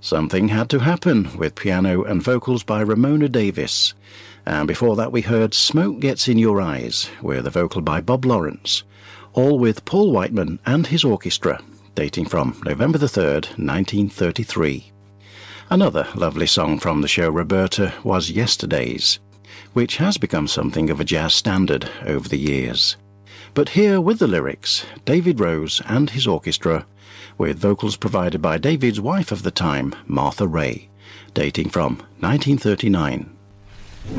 Something Had to Happen with piano and vocals by Ramona Davis. And before that we heard Smoke Gets in Your Eyes with a vocal by Bob Lawrence, all with Paul Whiteman and his orchestra, dating from November the 3rd, 1933. Another lovely song from the show Roberta was Yesterdays, which has become something of a jazz standard over the years. But here with the lyrics, David Rose and his orchestra, with vocals provided by David's wife of the time, Martha Raye, dating from 1939.